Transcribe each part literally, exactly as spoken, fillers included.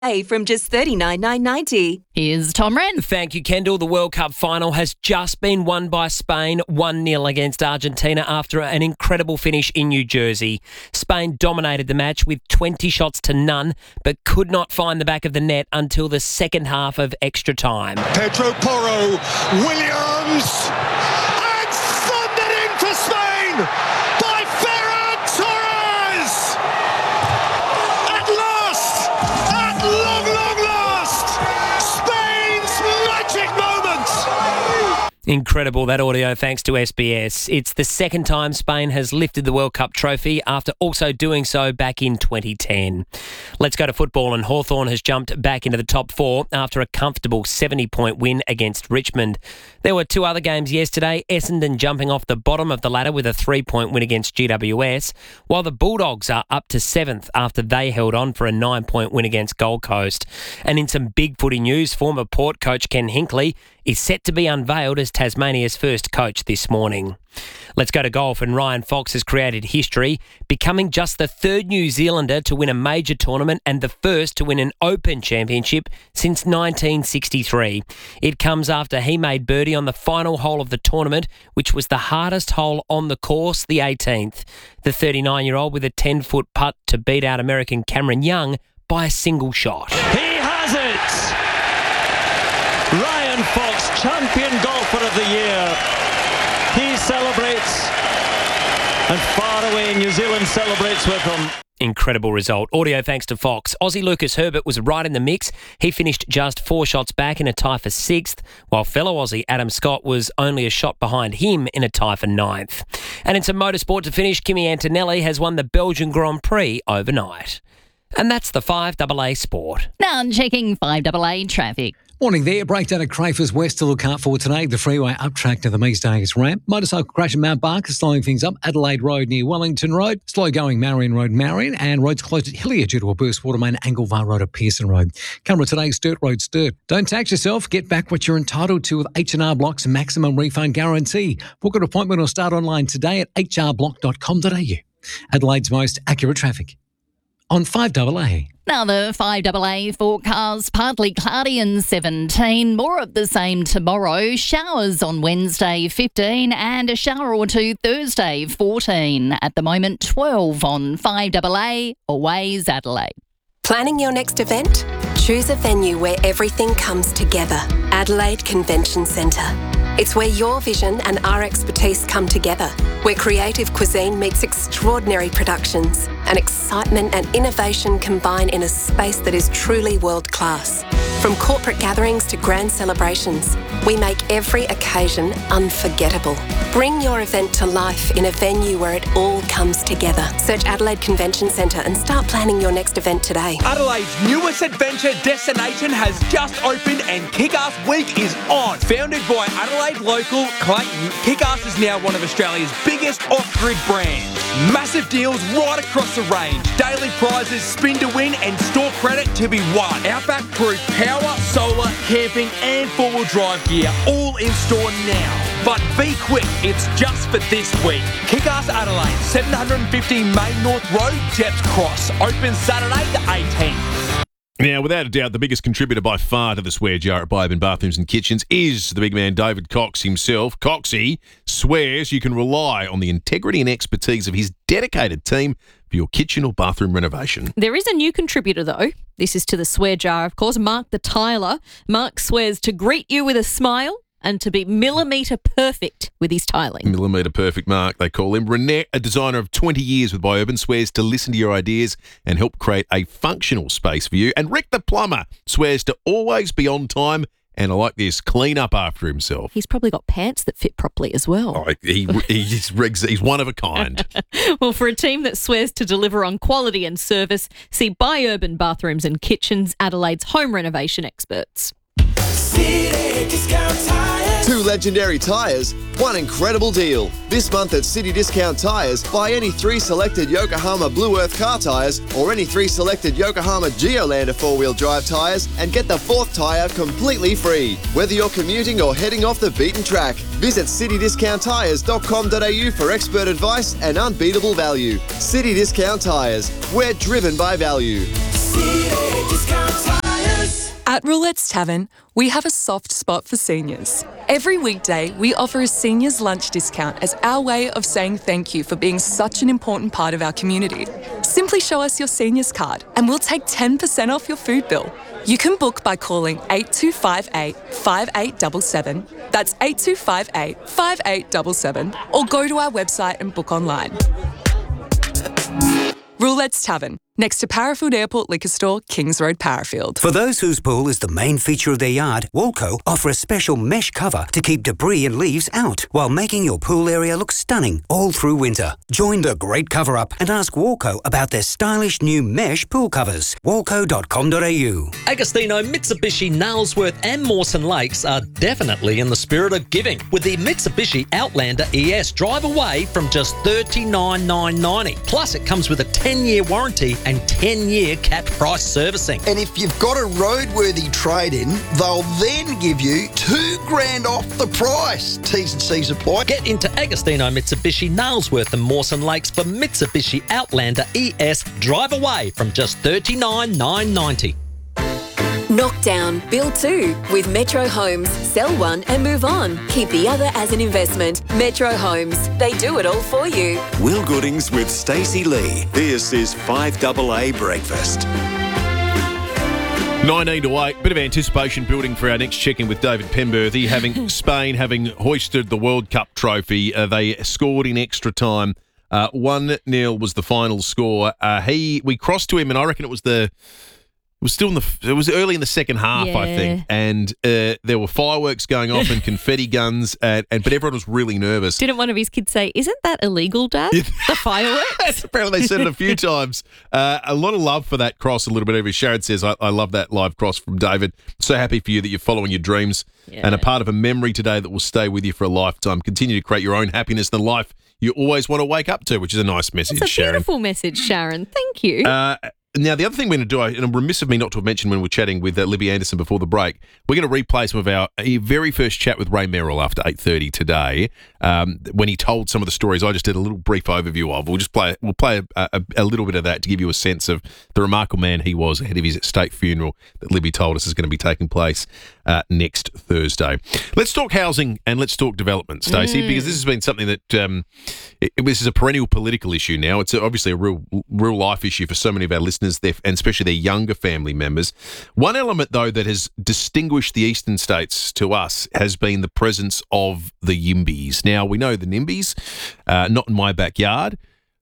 from just thirty-nine dollars nine ninety. Here's Tom Wren. Thank you, Kendall. The World Cup final has just been won by Spain one nil against Argentina after an incredible finish in New Jersey. Spain dominated the match with twenty shots to none, but could not find the back of the net until the second half of extra time. Pedro Porro, Williams, and thundered in for Spain by Ferran Torres! At last, at long, long last, Spain's magic moment! Incredible, that audio, thanks to S B S. It's the second time Spain has lifted the World Cup trophy after also doing so back in twenty ten. Let's go to football, and Hawthorn has jumped back into the top four after a comfortable seventy-point win against Richmond. There were two other games yesterday, Essendon jumping off the bottom of the ladder with a three-point win against G W S, while the Bulldogs are up to seventh after they held on for a nine-point win against Gold Coast. And in some big footy news, former Port coach Ken Hinkley is set to be unveiled as Tasmania's first coach this morning. Let's go to golf, and Ryan Fox has created history, becoming just the third New Zealander to win a major tournament and the first to win an Open Championship since nineteen sixty-three. It comes after he made birdie on the final hole of the tournament, which was the hardest hole on the course, the eighteenth. The thirty-nine-year-old with a ten-foot putt to beat out American Cameron Young by a single shot. He has it! Ryan Fox, champion golfer of the year. He celebrates, and far away New Zealand celebrates with him. Incredible result. Audio thanks to Fox. Aussie Lucas Herbert was right in the mix. He finished just four shots back in a tie for sixth, while fellow Aussie Adam Scott was only a shot behind him in a tie for ninth. And in some motorsport to finish, Kimi Antonelli has won the Belgian Grand Prix overnight. And that's the five A A Sport. Now checking five A A traffic. Morning there. Breakdown at Crafers West to look out for today. The freeway up track to the Mees Days ramp. Motorcycle crash at Mount Barker slowing things up. Adelaide Road near Wellington Road. Slow going Marion Road, Marion. And roads closed at Hillier due to a burst water main. Anglevale Road at Pearson Road. Canberra today, Sturt Road, Sturt. Don't tax yourself. Get back what you're entitled to with H and R Block's maximum refund guarantee. Book an appointment or start online today at h r block dot com dot a u. Adelaide's most accurate traffic on five A A. Now the five A A forecast, partly cloudy and seventeen. More of the same tomorrow. Showers on Wednesday, fifteen, and a shower or two Thursday, fourteen. At the moment, twelve on five A A, Always Adelaide. Planning your next event? Choose a venue where everything comes together. Adelaide Convention Centre. It's where your vision and our expertise come together, where creative cuisine meets extraordinary productions and excitement and innovation combine in a space that is truly world-class. From corporate gatherings to grand celebrations, we make every occasion unforgettable. Bring your event to life in a venue where it all comes together. Search Adelaide Convention Centre and start planning your next event today. Adelaide's newest adventure destination has just opened and Kick-Ass Week is on. Founded by Adelaide local Clayton, Kick-Ass is now one of Australia's biggest off-grid brands. Massive deals right across the range. Daily prizes, spin to win and store credit to be won. Outback Proof power, solar, camping and four-wheel drive gear all in store now. But be quick, it's just for this week. Kick-Ass Adelaide, seven fifty Main North Road, Depps Cross. Open Saturday the eighteenth. Now, without a doubt, the biggest contributor by far to the swear jar at Bioban Bathrooms and Kitchens is the big man David Cox himself. Coxie swears you can rely on the integrity and expertise of his dedicated team for your kitchen or bathroom renovation. There is a new contributor, though. This is to the swear jar, of course, Mark the Tiler. Mark swears to greet you with a smile and to be millimetre perfect with his tiling. Millimetre perfect, Mark, they call him. Renette, a designer of twenty years with Bioban, swears to listen to your ideas and help create a functional space for you. And Rick the plumber swears to always be on time and, I like this, clean up after himself. He's probably got pants that fit properly as well. Oh, he, he's, he's one of a kind. Well, for a team that swears to deliver on quality and service, see Bioban Bathrooms and Kitchens, Adelaide's home renovation experts. City Discount Tires. Two legendary tyres, one incredible deal. This month at City Discount Tyres, buy any three selected Yokohama Blue Earth car tyres or any three selected Yokohama Geolander four-wheel drive tyres and get the fourth tyre completely free. Whether you're commuting or heading off the beaten track, visit city discount tyres dot com dot a u for expert advice and unbeatable value. City Discount Tyres, we're driven by value. City Discount Tires. At Roulette's Tavern, we have a soft spot for seniors. Every weekday, we offer a seniors lunch discount as our way of saying thank you for being such an important part of our community. Simply show us your seniors card and we'll take ten percent off your food bill. You can book by calling eight two five eight, five eight seven seven, that's eight two five eight, five eight seven seven, or go to our website and book online. Roulette's Tavern, next to Parafield Airport Liquor Store, Kings Road, Parafield. For those whose pool is the main feature of their yard, Walco offer a special mesh cover to keep debris and leaves out, while making your pool area look stunning all through winter. Join the great cover-up and ask Walco about their stylish new mesh pool covers. walco dot com dot a u. Agostino, Mitsubishi, Nailsworth and Mawson Lakes are definitely in the spirit of giving, with the Mitsubishi Outlander E S drive away from just thirty-nine thousand nine hundred ninety dollars. Plus, it comes with a ten-year warranty and ten-year capped price servicing. And if you've got a roadworthy trade-in, they'll then give you two grand off the price. T's and C's apply. Get into Agostino, Mitsubishi, Nailsworth and Mawson Lakes for Mitsubishi Outlander E S drive away from just thirty-nine thousand nine hundred ninety dollars. Knock down, build two with Metro Homes. Sell one and move on. Keep the other as an investment. Metro Homes. They do it all for you. Will Goodings with Stacey Lee. This is five A A Breakfast. nineteen to eight, bit of anticipation building for our next check-in with David Penberthy. Having Spain having hoisted the World Cup trophy, uh, they scored in extra time. Uh, one nil was the final score. Uh, he, we crossed to him, and I reckon it was the... It was still in the. It was early in the second half, Yeah. I think, and uh, there were fireworks going off and confetti guns, and, and but everyone was really nervous. Didn't one of his kids say, "Isn't that illegal, Dad?" The fireworks. Apparently, they said it a few times. Uh, a lot of love for that cross. A little bit of it. Sharon says, I, "I love that live cross from David. So happy for you that you're following your dreams Yeah. and a part of a memory today that will stay with you for a lifetime. Continue to create your own happiness in the life you always want to wake up to," which is a nice message, It's a Sharon. beautiful message, Sharon. Thank you. Uh, Now, the other thing we're going to do, and I'm remiss of me not to have mentioned when we were chatting with uh, Libby Anderson before the break, we're going to replay some of our uh, very first chat with Ray Merrill after eight thirty today, um, when he told some of the stories I just did a little brief overview of. We'll just play we'll play a, a, a little bit of that to give you a sense of the remarkable man he was ahead of his state funeral that Libby told us is going to be taking place uh, next Thursday. Let's talk housing and let's talk development, Stacey, Mm. because this has been something that um, it, this is a perennial political issue now. It's obviously a real real life issue for so many of our listeners, their, and especially their younger family members. One element, though, that has distinguished the eastern states to us has been the presence of the Yimbys. Now, we know the NIMBYs, uh, not in my backyard,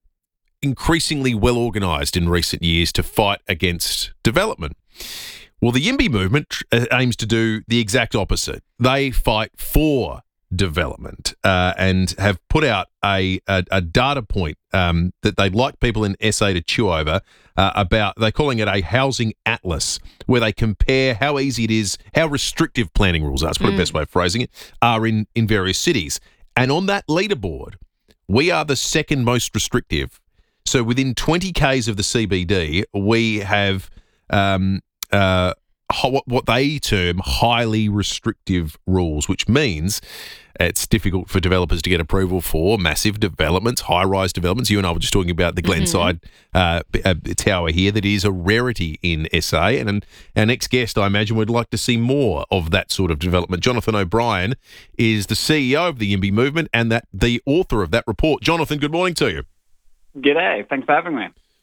increasingly well organised in recent years to fight against development. Well, the Yimby movement uh, aims to do the exact opposite. They fight for development uh, and have put out a, a, a data point um, that they'd like people in S A to chew over uh, about, they're calling it a housing atlas, where they compare how easy it is, how restrictive planning rules are, that's probably the best way of phrasing it, are in, in various cities. And on that leaderboard, we are the second most restrictive. So within twenty kays of the C B D, we have um, uh, what, what they term highly restrictive rules, which means it's difficult for developers to get approval for massive developments, high-rise developments. You and I were just talking about the Glenside uh, uh, tower here that is a rarity in S A. And our next guest, I imagine, would like to see more of that sort of development. Jonathan O'Brien is the C E O of the Yimby movement and that the author of that report. Jonathan, good morning to you. G'day. Thanks for having me.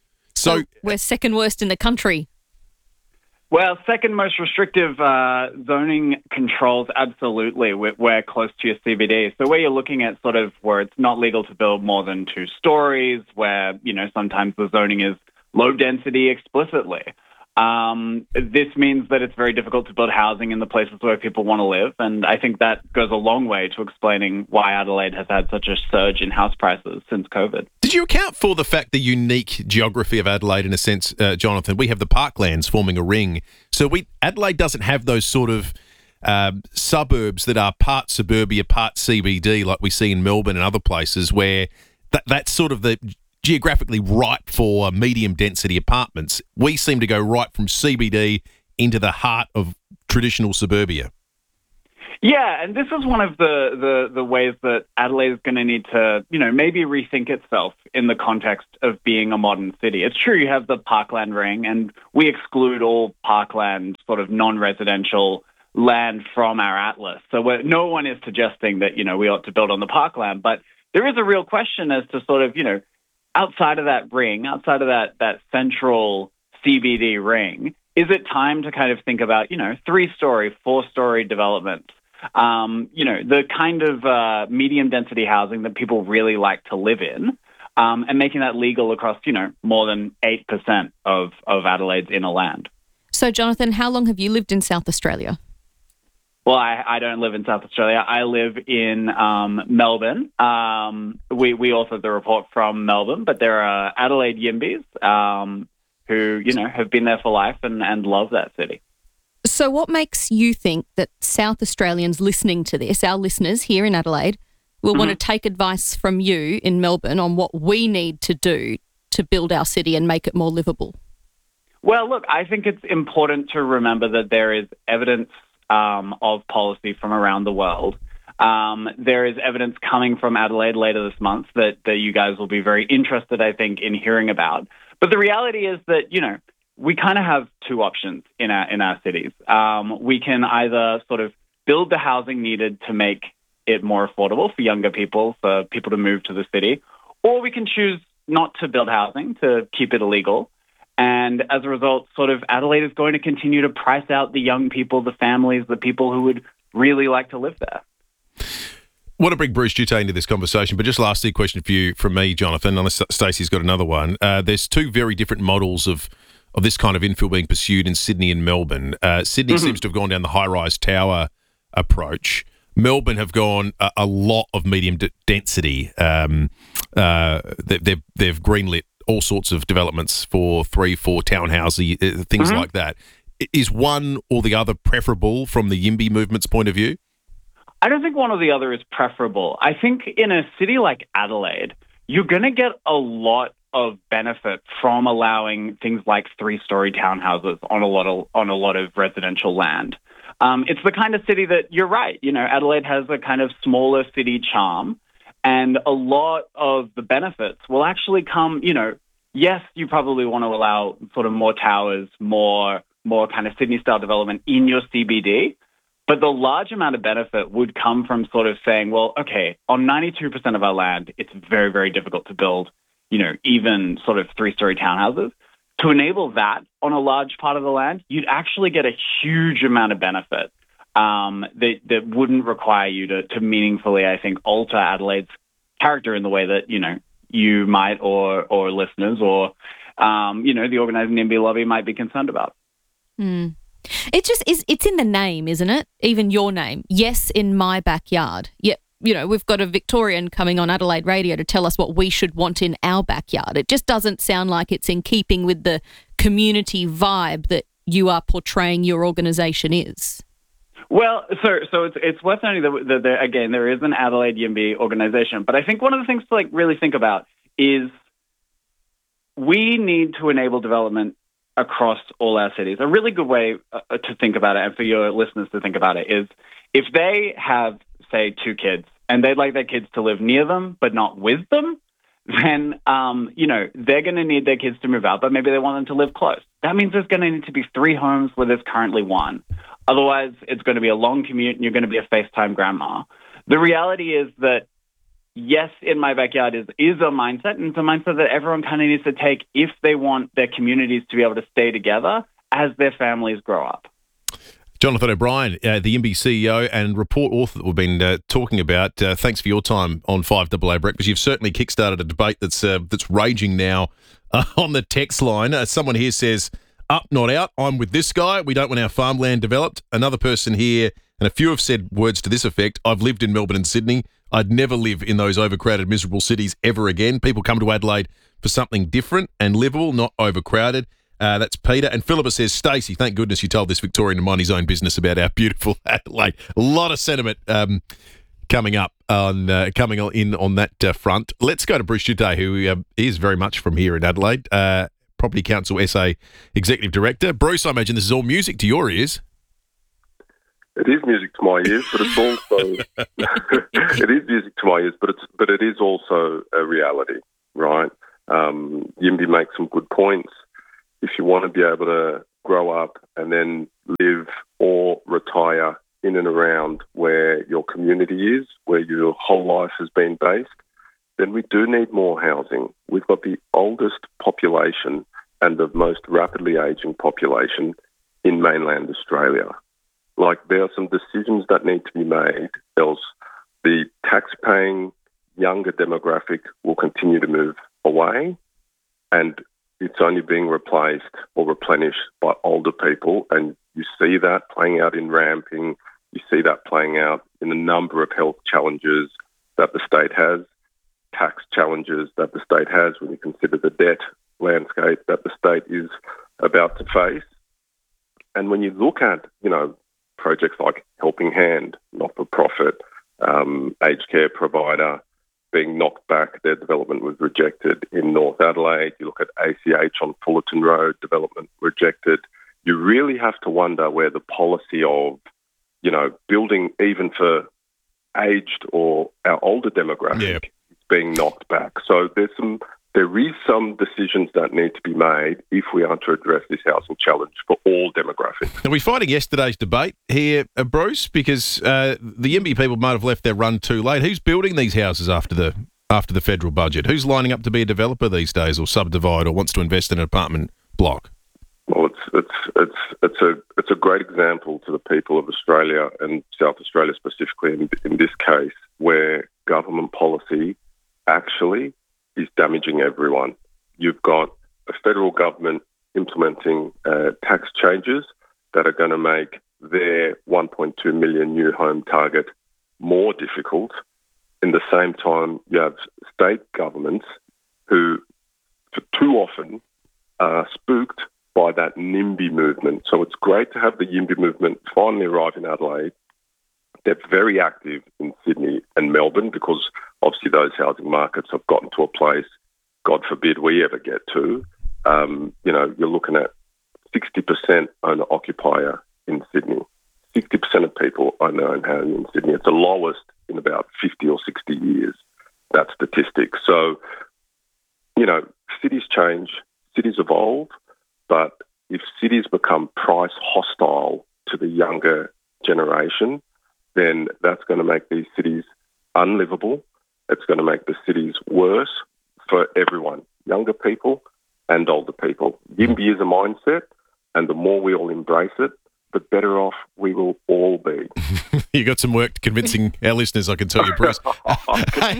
So we're second worst in the country. Well, second most restrictive uh, zoning controls, absolutely. We're, we're close to your C B D. So where you're looking at sort of where it's not legal to build more than two stories, where, you know, sometimes the zoning is low density explicitly. Um, this means that it's very difficult to build housing in the places where people want to live. And I think that goes a long way to explaining why Adelaide has had such a surge in house prices since COVID. Did you account for the fact, the unique geography of Adelaide in a sense, uh, Jonathan? We have the parklands forming a ring. So we Adelaide doesn't have those sort of um, suburbs that are part suburbia, part C B D, like we see in Melbourne and other places, where that, that's sort of the geographically ripe for medium density apartments. We seem to go right from C B D into the heart of traditional suburbia. Yeah, and this is one of the, the, the ways that Adelaide is going to need to, you know, maybe rethink itself in the context of being a modern city. It's true you have the Parkland Ring, and we exclude all parkland sort of non-residential land from our atlas. So we're, no one is suggesting that, you know, we ought to build on the parkland, but there is a real question as to sort of, you know, outside of that ring, outside of that, that central C B D ring, is it time to kind of think about, you know, three-story, four-story developments? Um, you know, the kind of uh, medium-density housing that people really like to live in, um, and making that legal across, you know, more than eight percent of, of Adelaide's inner land. So, Jonathan, how long have you lived in South Australia? Well, I, I don't live in South Australia. I live in um, Melbourne. Um, we, we authored the report from Melbourne, but there are Adelaide Yimbys um, who, you know, have been there for life and, and love that city. So what makes you think that South Australians listening to this, our listeners here in Adelaide, will mm-hmm. want to take advice from you in Melbourne on what we need to do to build our city and make it more livable? Well, look, I think it's important to remember that there is evidence um, of policy from around the world. Um, there is evidence coming from Adelaide later this month that, that you guys will be very interested, I think, in hearing about. But the reality is that, you know, we kind of have two options in our in our cities. Um, we can either sort of build the housing needed to make it more affordable for younger people, for people to move to the city, or we can choose not to build housing, to keep it illegal. And as a result, sort of Adelaide is going to continue to price out the young people, the families, the people who would really like to live there. I want to bring Bruce Dutay into this conversation, but just lastly, a question for you from me, Jonathan, unless Stacey's got another one. Uh, there's two very different models of of this kind of infill being pursued in Sydney and Melbourne. Uh, Sydney mm-hmm. seems to have gone down the high-rise tower approach. Melbourne have gone a, a lot of medium d- density. Um, uh, they, they've, they've greenlit all sorts of developments for three, four townhouses, uh, things mm-hmm. like that. Is one or the other preferable from the Yimby movement's point of view? I don't think one or the other is preferable. I think in a city like Adelaide, you're going to get a lot of benefit from allowing things like three-story townhouses on a lot of on a lot of residential land. Um, it's the kind of city that you're right. You know, Adelaide has a kind of smaller city charm, and a lot of the benefits will actually come. You know, yes, you probably want to allow sort of more towers, more more kind of Sydney-style development in your C B D. But the large amount of benefit would come from sort of saying, well, okay, on ninety-two percent of our land, it's very, very difficult to build, you know, even sort of three-story townhouses. To enable that on a large part of the land, you'd actually get a huge amount of benefit um, that, that wouldn't require you to, to meaningfully, I think, alter Adelaide's character in the way that, you know, you might or or listeners or, um, you know, the organising N B lobby might be concerned about. Mm. It just is, it's in the name, isn't it? Even your name. Yes, in my backyard. Yet, you know, we've got a Victorian coming on Adelaide Radio to tell us what we should want in our backyard. It just doesn't sound like it's in keeping with the community vibe that you are portraying your organisation is. Well, so so it's it's worth noting that, that there, again, there is an Adelaide Yimby organisation. But I think one of the things to like really think about is we need to enable development across all our cities. A really good way uh, to think about it, and for your listeners to think about it, is if they have, say, two kids and they'd like their kids to live near them but not with them, then, um, you know, they're going to need their kids to move out, but maybe they want them to live close. That means there's going to need to be three homes where there's currently one. Otherwise, it's going to be a long commute and you're going to be a FaceTime grandma. The reality is that yes, in my backyard is, is a mindset, and it's a mindset that everyone kind of needs to take if they want their communities to be able to stay together as their families grow up. Jonathan O'Brien, uh, the Yimby C E O and report author that we've been uh, talking about, uh, thanks for your time on five A A Breakfast. You've certainly kickstarted a debate that's uh, that's raging now uh, on the text line. Uh, someone here says, up, not out. I'm with this guy. We don't want our farmland developed. Another person here, and a few have said words to this effect, I've lived in Melbourne and Sydney. I'd never live in those overcrowded, miserable cities ever again. People come to Adelaide for something different and livable, not overcrowded. Uh, that's Peter. And Philippa says, Stacey, thank goodness you told this Victorian to mind his own business about our beautiful Adelaide. A lot of sentiment um, coming up on uh, coming in on that uh, front. Let's go to Bruce Jutte, who uh, is very much from here in Adelaide, uh, Property Council S A Executive Director. Bruce, I imagine this is all music to your ears. It is music to my ears, but it's also it is music to my ears, but it's but it is also a reality, right? Um, Yimby makes some good points. If you want to be able to grow up and then live or retire in and around where your community is, where your whole life has been based, then we do need more housing. We've got the oldest population and the most rapidly ageing population in mainland Australia. Like, there are some decisions that need to be made, else the tax-paying younger demographic will continue to move away, and it's only being replaced or replenished by older people. And you see that playing out in ramping. You see that playing out in a number of health challenges that the state has, tax challenges that the state has when you consider the debt landscape that the state is about to face. And when you look at, you know, projects like Helping Hand, not-for-profit, um, aged care provider, being knocked back, their development was rejected in North Adelaide. You look at A C H on Fullerton Road, development rejected. You really have to wonder where the policy of, you know, building even for aged or our older demographic yeah. is being knocked back. So there's some, there is some decisions that need to be made if we are to address this housing challenge for all demographics. Are we fighting yesterday's debate here, uh, Bruce? Because uh, the Yimby people might have left their run too late. Who's building these houses after the after the federal budget? Who's lining up to be a developer these days, or subdivide, or wants to invest in an apartment block? Well, it's it's it's it's a it's a great example to the people of Australia and South Australia specifically in, in this case, where government policy actually is damaging everyone. You've got a federal government implementing uh, tax changes that are going to make their one point two million new home target more difficult. In the same time, you have state governments who, for too often, are spooked by that NIMBY movement. So it's great to have the YIMBY movement finally arrive in Adelaide. They're very active in Sydney and Melbourne because obviously those housing markets have gotten to a place, God forbid we ever get to. Um, you know, you're looking at sixty percent owner-occupier in Sydney. sixty percent of people own their own home in Sydney. It's the lowest in about fifty or sixty years, that statistic. So, you know, cities change, cities evolve, but if cities become price hostile to the younger generation, then that's going to make these cities unlivable. It's going to make the cities worse for everyone, younger people and older people. YIMBY is a mindset, and the more we all embrace it, the better off we will all be. You got some work convincing our listeners, I can tell you, Bruce. hey,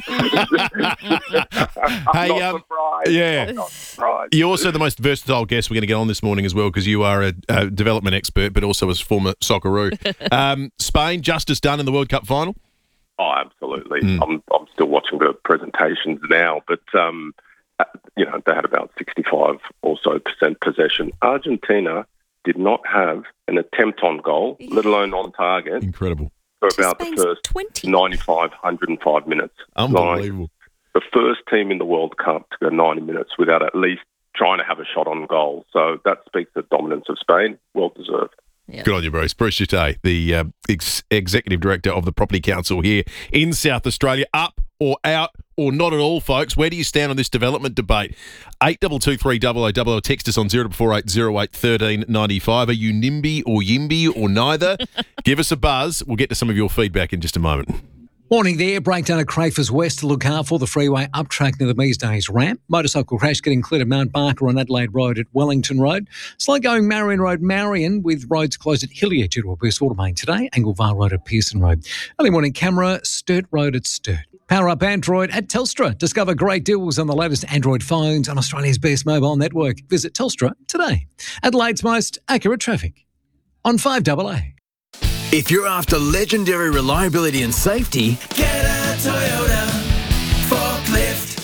I'm um, not yeah. I'm not surprised. You're also the most versatile guest we're going to get on this morning as well, because you are a, a development expert, but also as former Socceroo. um, Spain, justice done in the World Cup final? Oh, absolutely. Mm. I'm I'm still watching the presentations now, but um, you know, they had about sixty-five or so percent possession. Argentina did not have an attempt on goal, let alone on target. Incredible. For about the first twenty ninety-five, one hundred five minutes. Unbelievable. Like, the first team in the World Cup to go ninety minutes without at least trying to have a shot on goal. So that speaks to the dominance of Spain. Well deserved. Yeah. Good on you, Bruce. Bruce Jutte, the uh, ex- Executive Director of the Property Council here in South Australia. Up or out or not at all, folks? Where do you stand on this development debate? eight two two three double oh double oh. Text us on zero four eight zero eight one three nine five. Are you NIMBY or YIMBY or neither? Give us a buzz. We'll get to some of your feedback in just a moment. Morning there. Breakdown at Crafers West to look out for the freeway up track near the Measdays ramp. Motorcycle crash getting cleared at Mount Barker on Adelaide Road at Wellington Road. Slow going Marion Road, Marion, with roads closed at Hillier due to a burst water main today. Anglevale Road at Pearson Road. Early morning camera, Sturt Road at Sturt. Power up Android at Telstra. Discover great deals on the latest Android phones on Australia's best mobile network. Visit Telstra today. Adelaide's most accurate traffic on five double A. If you're after legendary reliability and safety, Get a Toyota forklift.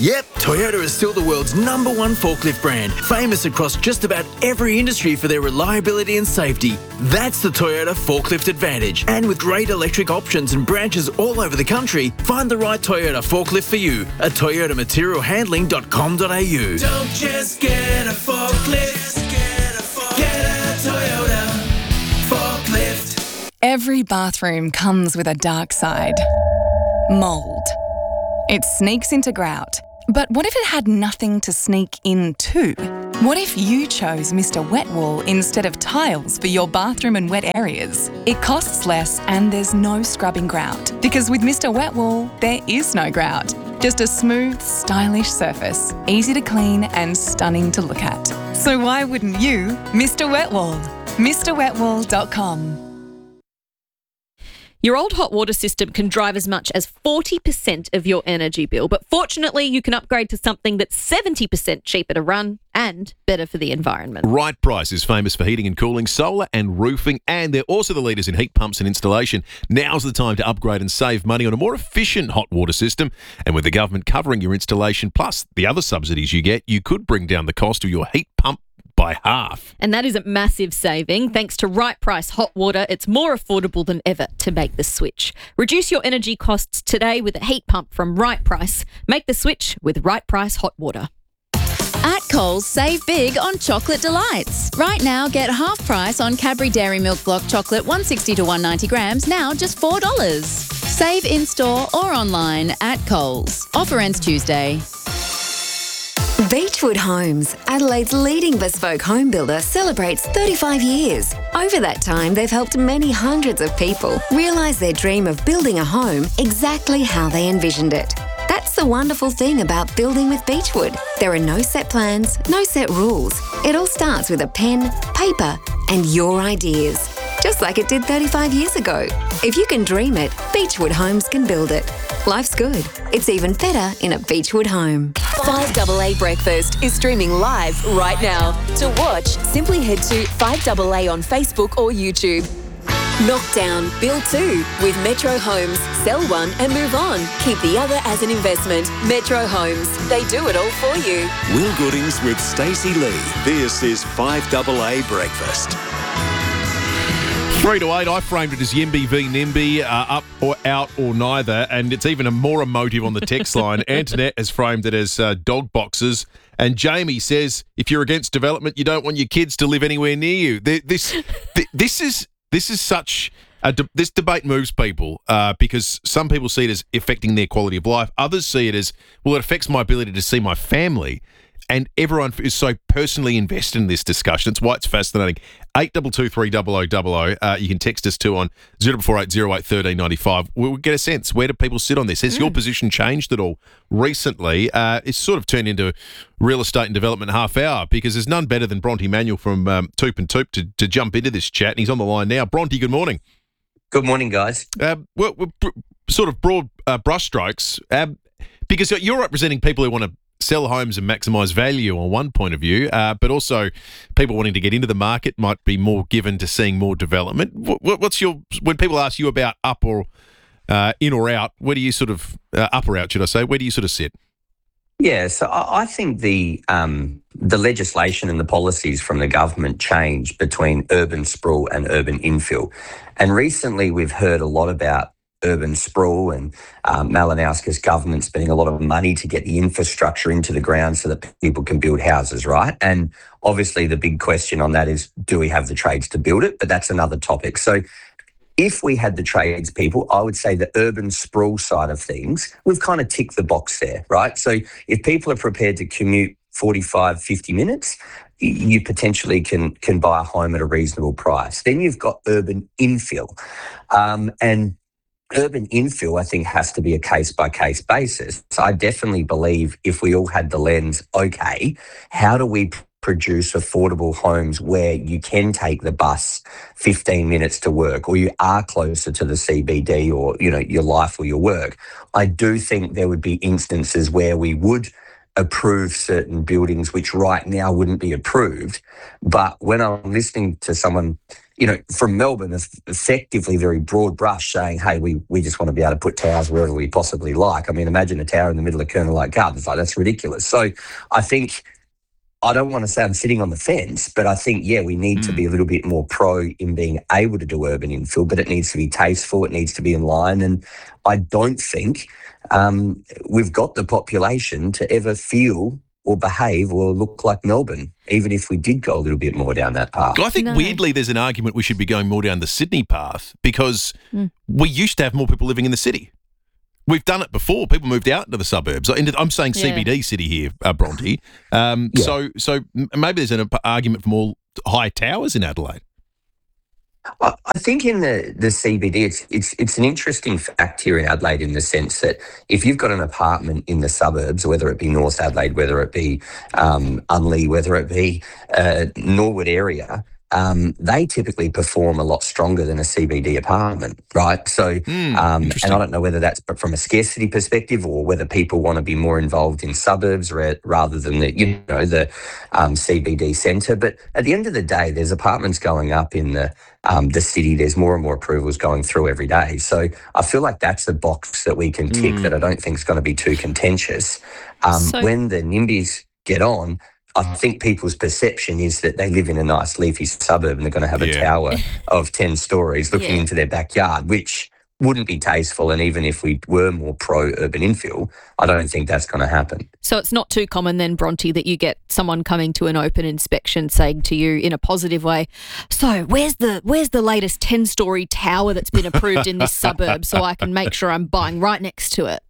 Yep, Toyota is still the world's number one forklift brand, famous across just about every industry for their reliability and safety. That's the Toyota Forklift Advantage. And with great electric options and branches all over the country, find the right Toyota forklift for you at toyota material handling dot com dot a u. Don't just get a forklift, get a, forklift. Get a Toyota forklift. Every bathroom comes with a dark side. Mould. It sneaks into grout. But what if it had nothing to sneak into? What if you chose Mister Wet Wall instead of tiles for your bathroom and wet areas? It costs less and there's no scrubbing grout. Because with Mister Wet Wall, there is no grout. Just a smooth, stylish surface, easy to clean and stunning to look at. So why wouldn't you Mister Wet Wall? Mr wet wall dot com. Your old hot water system can drive as much as forty percent of your energy bill, but fortunately you can upgrade to something that's seventy percent cheaper to run and better for the environment. Right Price is famous for heating and cooling, solar and roofing, and they're also the leaders in heat pumps and installation. Now's the time to upgrade and save money on a more efficient hot water system. And with the government covering your installation plus the other subsidies you get, you could bring down the cost of your heat pump by half. And that is a massive saving. Thanks to Right Price Hot Water, it's more affordable than ever to make the switch. Reduce your energy costs today with a heat pump from Right Price. Make the switch with Right Price Hot Water. At Coles, save big on chocolate delights. Right now, get half price on Cadbury Dairy Milk Block Chocolate one sixty to one ninety grams, now just four dollars. Save in-store or online at Coles. Offer ends Tuesday. Beechwood Homes, Adelaide's leading bespoke home builder, celebrates thirty-five years. Over that time, they've helped many hundreds of people realise their dream of building a home exactly how they envisioned it. That's the wonderful thing about building with Beechwood. There are no set plans, no set rules. It all starts with a pen, paper, and your ideas. Just like it did thirty-five years ago. If you can dream it, Beechwood Homes can build it. Life's good. It's even better in a Beechwood home. five A A Breakfast is streaming live right now. To watch, simply head to five A A on Facebook or YouTube. Knockdown, build two with Metro Homes. Sell one and move on. Keep the other as an investment. Metro Homes. They do it all for you. Will Goodings with Stacey Lee. This is five A A Breakfast. Three to eight, I framed it as Yimby v Nimby, uh, up or out or neither, and it's even a more emotive on the text line. Antoinette has framed it as uh, dog boxes, and Jamie says, if you're against development, you don't want your kids to live anywhere near you. This, this is this is such a de- this debate moves people uh, because some people see it as affecting their quality of life. Others see it as, well, it affects my ability to see my family. And everyone is so personally invested in this discussion. It's why it's fascinating. eight two two three zero zero zero zero. Uh, you can text us too on zero four eight zero eight one three nine five. We'll get a sense. Where do people sit on this? Has mm. your position changed at all recently? Uh, it's sort of turned into real estate and development half hour because there's none better than Bronte Manuel from um, Toop and Toop to, to jump into this chat. And he's on the line now. Bronte, good morning. Good morning, guys. Uh, we're, we're br- sort of broad uh, brushstrokes uh, because you're representing people who want to sell homes and maximise value on one point of view, uh, but also people wanting to get into the market might be more given to seeing more development. What, what's your, when people ask you about up or uh, in or out, where do you sort of, uh, up or out, should I say, where do you sort of sit? Yeah, so I think the um, the legislation and the policies from the government change between urban sprawl and urban infill. And recently we've heard a lot about urban sprawl and um, Malinowski's government spending a lot of money to get the infrastructure into the ground so that people can build houses, right? And obviously the big question on that is, do we have the trades to build it? But that's another topic. So if we had the tradespeople, I would say the urban sprawl side of things, we've kind of ticked the box there, right? So if people are prepared to commute forty-five, fifty minutes, you potentially can can buy a home at a reasonable price. Then you've got urban infill. Um, and urban infill, I think, has to be a case-by-case basis. So I definitely believe if we all had the lens, okay, how do we produce affordable homes where you can take the bus fifteen minutes to work or you are closer to the C B D or, you know, your life or your work? I do think there would be instances where we would approve certain buildings which right now wouldn't be approved. But when I'm listening to someone you know, from Melbourne, it's effectively very broad brush saying, hey, we, we just want to be able to put towers wherever we possibly like. I mean, imagine a tower in the middle of Colonel Light Gardens. Like, that's ridiculous. So I think, I don't want to say I'm sitting on the fence, but I think, yeah, we need mm. to be a little bit more pro in being able to do urban infill, but it needs to be tasteful. It needs to be in line. And I don't think um, we've got the population to ever feel or behave or look like Melbourne, even if we did go a little bit more down that path. I think No. weirdly there's an argument we should be going more down the Sydney path because Mm. we used to have more people living in the city. We've done it before. People moved out into the suburbs. Into, I'm saying Yeah. C B D city here, uh, Bronte. Um, Yeah. So so m- maybe there's an argument for more high towers in Adelaide. I I think in the, the C B D, it's it's it's an interesting fact here in Adelaide in the sense that if you've got an apartment in the suburbs, whether it be North Adelaide, whether it be um, Unley, whether it be uh, Norwood area, um, they typically perform a lot stronger than a C B D apartment, right? So, Mm, um, and interesting. I don't know whether that's from a scarcity perspective or whether people want to be more involved in suburbs ra- rather than the, you know, the um, C B D centre. But at the end of the day, there's apartments going up in the um, the city. There's more and more approvals going through every day. So I feel like that's the box that we can tick Mm. that I don't think is going to be too contentious. Um, So- when the NIMBYs get on, I think people's perception is that they live in a nice leafy suburb and they're going to have a Yeah. tower of ten stories looking Yeah. into their backyard, which wouldn't be tasteful. And even if we were more pro-urban infill, I don't think that's going to happen. So it's not too common then, Bronte, that you get someone coming to an open inspection saying to you in a positive way, so where's the where's the latest ten-storey tower that's been approved in this suburb so I can make sure I'm buying right next to it?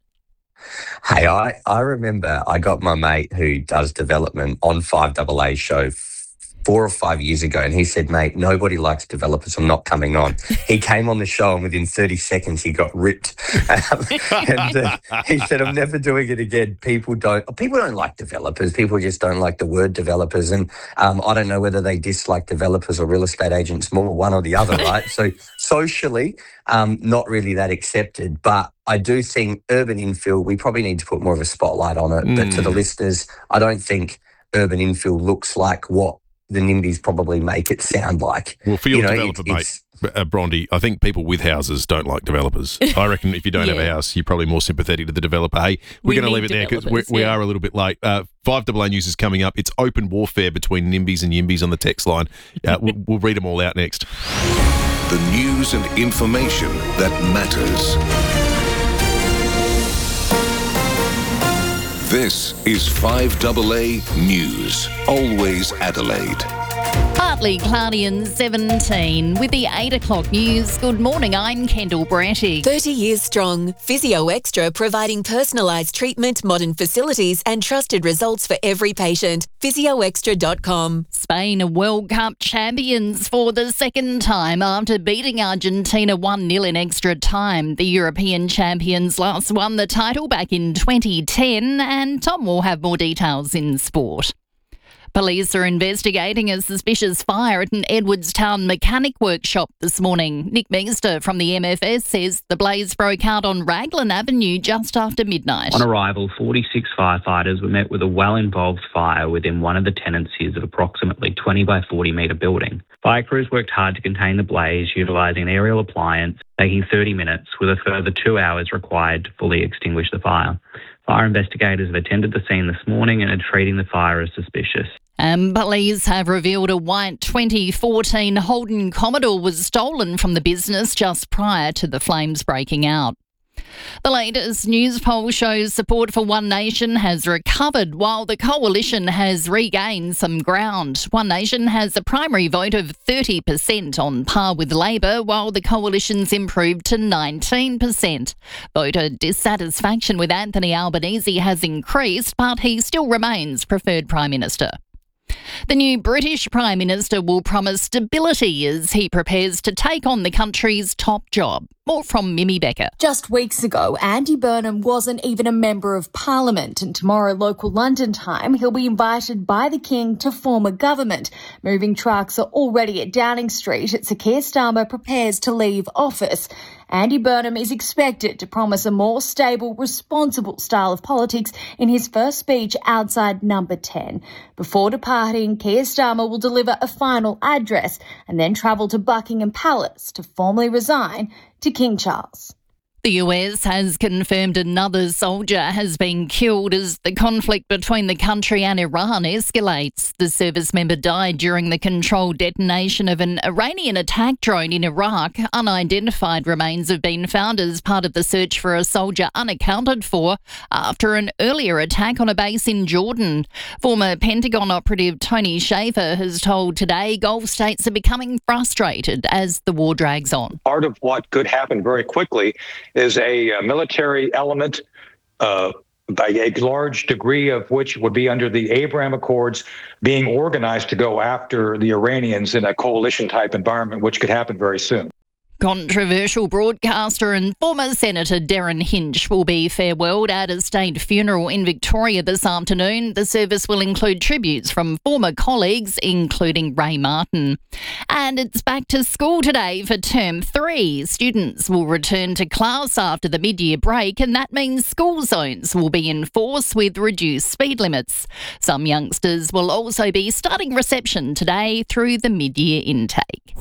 Hey, I, I remember I got my mate who does development on five A A show f- four or five years ago, and he said, mate, nobody likes developers. I'm not coming on. He came on the show, and within thirty seconds, he got ripped. Um, and uh, he said, I'm never doing it again. People don't people don't like developers. People just don't like the word developers. And um, I don't know whether they dislike developers or real estate agents more, one or the other, right? So socially, um, not really that accepted. But I do think urban infill, we probably need to put more of a spotlight on it. But to the listeners, I don't think urban infill looks like what the NIMBYs probably make it sound like. Well, for your You know, developer, it- mate, it's- uh, Bronte, I think people with houses don't like developers. I reckon if you don't have a Yeah. house, you're probably more sympathetic to the developer. Hey, we're We going to need leave it there because we developers, we yeah. are a little bit late. Uh, five A A News is coming up. It's open warfare between NIMBYs and YIMBYs on the text line. Uh, we'll, we'll read them all out next. The news and information that matters. This is five A A News. Always Adelaide. Partly cloudy and seventeen. With the eight o'clock news, good morning, I'm Kendall Bratty. thirty years strong. Physio Extra providing personalised treatment, modern facilities and trusted results for every patient. physio extra dot com. Spain are World Cup champions for the second time after beating Argentina one nil in extra time. The European champions last won the title back in twenty ten, and Tom will have more details in sport. Police are investigating a suspicious fire at an Edwardstown mechanic workshop this morning. Nick Meester from the M F S says the blaze broke out on Raglan Avenue just after midnight. On arrival, forty-six firefighters were met with a well-involved fire within one of the tenancies of approximately twenty by forty metre building. Fire crews worked hard to contain the blaze, utilising an aerial appliance, taking thirty minutes, with a further two hours required to fully extinguish the fire. Fire investigators have attended the scene this morning and are treating the fire as suspicious. And police have revealed a white twenty fourteen Holden Commodore was stolen from the business just prior to the flames breaking out. The latest news poll shows support for One Nation has recovered while the coalition has regained some ground. One Nation has a primary vote of thirty percent on par with Labor, while the coalition's improved to nineteen percent. Voter dissatisfaction with Anthony Albanese has increased, but he still remains preferred Prime Minister. The new British Prime Minister will promise stability as he prepares to take on the country's top job. More from Mimi Becker. Just weeks ago, Andy Burnham wasn't even a member of Parliament, and tomorrow local London time, he'll be invited by the King to form a government. Moving trucks are already at Downing Street as Sir Keir Starmer prepares to leave office. Andy Burnham is expected to promise a more stable, responsible style of politics in his first speech outside Number ten. Before departing, Keir Starmer will deliver a final address and then travel to Buckingham Palace to formally resign to King Charles. The U S has confirmed another soldier has been killed as the conflict between the country and Iran escalates. The service member died during the controlled detonation of an Iranian attack drone in Iraq. Unidentified remains have been found as part of the search for a soldier unaccounted for after an earlier attack on a base in Jordan. Former Pentagon operative Tony Shaffer has told Today Gulf states are becoming frustrated as the war drags on. Part of what could happen very quickly is a, a military element, uh, by a large degree of which would be under the Abraham Accords, being organized to go after the Iranians in a coalition-type environment, which could happen very soon. Controversial broadcaster and former Senator Darren Hinch will be farewelled at a state funeral in Victoria this afternoon. The service will include tributes from former colleagues, including Ray Martin. And it's back to school today for term three. Students will return to class after the mid-year break, and that means school zones will be in force with reduced speed limits. Some youngsters will also be starting reception today through the mid-year intake.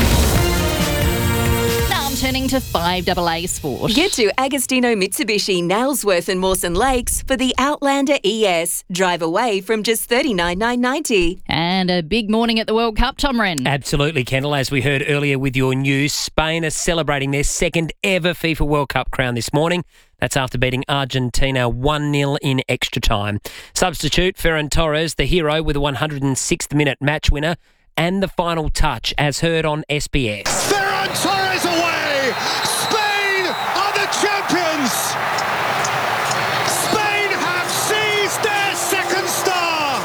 Turning to five double A Sport. Get to Agostino Mitsubishi, Nailsworth and Mawson Lakes for the Outlander E S. Drive away from just thirty-nine thousand nine hundred ninety dollars. And a big morning at the World Cup, Tom Wren. Absolutely, Kendall. As we heard earlier with your news, Spain are celebrating their second ever FIFA World Cup crown this morning. That's after beating Argentina one nil in extra time. Substitute Ferran Torres, the hero with a one hundred sixth minute match winner, and the final touch, as heard on S B S. Ferran Torres away! Spain are the champions! Spain have seized their second star!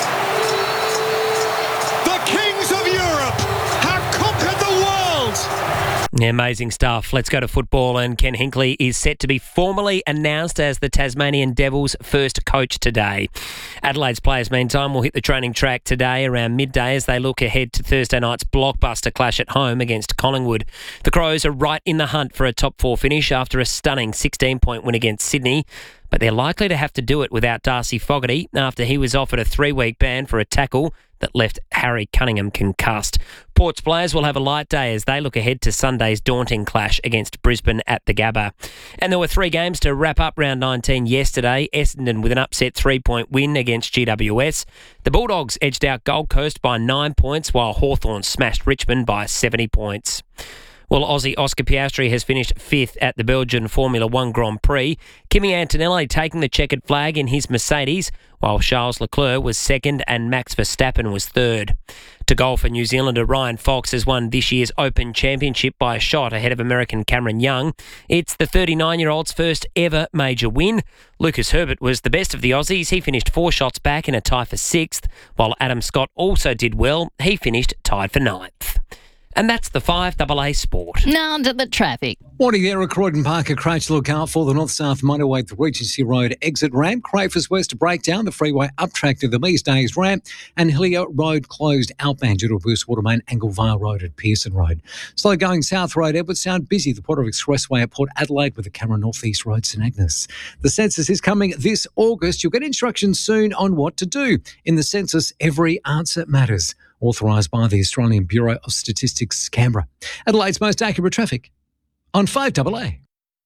The kings of Europe have conquered the world! Yeah, amazing stuff. Let's go to football, and Ken Hinkley is set to be formally announced as the Tasmanian Devils' first coach today. Adelaide's players, meantime, will hit the training track today around midday as they look ahead to Thursday night's blockbuster clash at home against Collingwood. The Crows are right in the hunt for a top four finish after a stunning sixteen-point win against Sydney, but they're likely to have to do it without Darcy Fogarty after he was offered a three-week ban for a tackle that left Harry Cunningham concussed. Port's players will have a light day as they look ahead to Sunday's daunting clash against Brisbane at the Gabba. And there were three games to wrap up round nineteen yesterday. Essendon with an upset three-point win against G W S. The Bulldogs edged out Gold Coast by nine points, while Hawthorn smashed Richmond by seventy points. Well, Aussie Oscar Piastri has finished fifth at the Belgian Formula One Grand Prix. Kimi Antonelli taking the checkered flag in his Mercedes, while Charles Leclerc was second and Max Verstappen was third. To golf, a New Zealander Ryan Fox has won this year's Open Championship by a shot ahead of American Cameron Young. It's the thirty-nine-year-old's first ever major win. Lucas Herbert was the best of the Aussies. He finished four shots back in a tie for sixth, while Adam Scott also did well. He finished tied for ninth. And that's the five double A Sport. Now to the traffic. Morning there at Croydon Park. A crash to look out for the north-south motorway at the Regency Road exit ramp. Crafers West to breakdown. The freeway uptrack to the Mees Days ramp. And Hillier Road closed outbound due to a burst water main. Anglevale Road at Pearson Road. Slow going South Road, Edwardstown. Busy the Port Expressway at Port Adelaide with the Cameron North East Road, St Agnes. The census is coming this August. You'll get instructions soon on what to do. In the census, every answer matters. Authorised by the Australian Bureau of Statistics, Canberra. Adelaide's most accurate traffic on five double A.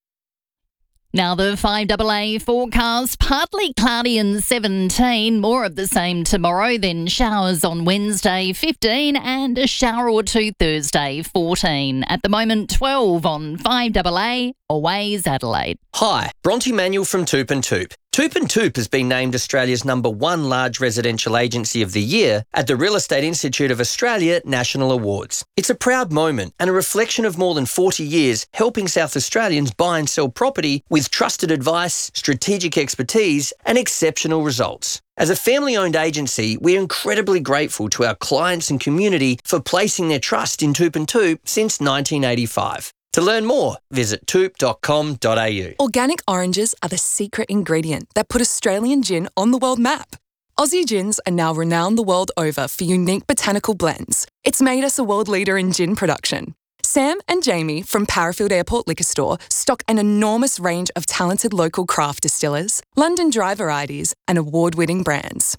Now the five double A forecast, partly cloudy and seventeen, more of the same tomorrow, then showers on Wednesday, fifteen, and a shower or two Thursday, fourteen. At the moment, twelve on five double A, Always Adelaide. Hi, Bronte Manuel from Toop and Toop. Toop and Toop has been named Australia's number one large residential agency of the year at the Real Estate Institute of Australia National Awards. It's a proud moment and a reflection of more than forty years helping South Australians buy and sell property with trusted advice, strategic expertise and exceptional results. As a family-owned agency, we're incredibly grateful to our clients and community for placing their trust in Toop and Toop since nineteen eighty-five. To learn more, visit toop dot com dot a u. Organic oranges are the secret ingredient that put Australian gin on the world map. Aussie gins are now renowned the world over for unique botanical blends. It's made us a world leader in gin production. Sam and Jamie from Parafield Airport Liquor Store stock an enormous range of talented local craft distillers, London dry varieties, and award-winning brands.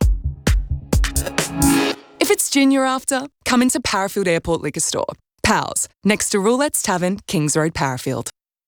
If it's gin you're after, come into Parafield Airport Liquor Store. Pals, next to Roulette's Tavern, Kings Road, Parafield.